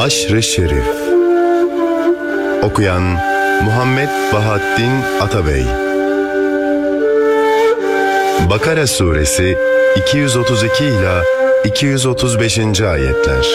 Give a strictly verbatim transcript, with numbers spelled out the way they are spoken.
Aşr-ı Şerif. Okuyan Muhammed Bahattin Atabey. Bakara Suresi iki yüz otuz iki ila iki yüz otuz beşinci ayetler.